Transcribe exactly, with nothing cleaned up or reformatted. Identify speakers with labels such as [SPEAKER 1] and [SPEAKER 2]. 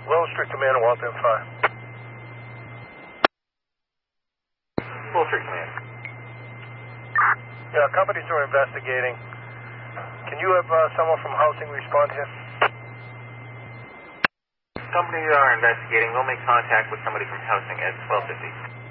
[SPEAKER 1] Willow Street Command, Walter M five.
[SPEAKER 2] Willow Street Command.
[SPEAKER 1] Yeah, companies are investigating. Can you have uh, someone from housing respond here?
[SPEAKER 2] Companies are investigating. We'll make contact with somebody from housing at twelve fifty.